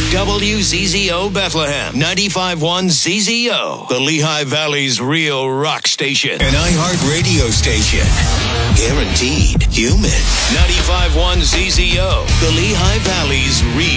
WZZO Bethlehem, 95.1 ZZO, the Lehigh Valley's real rock station. An iHeart radio station. Guaranteed human. 95.1 ZZO, the Lehigh Valley's real